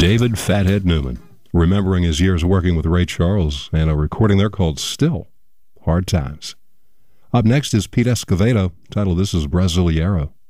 David Fathead Newman, remembering his years working with Ray Charles and a recording there called Still, Hard Times. Up next is Pete Escovedo, titled This is Brasileiro.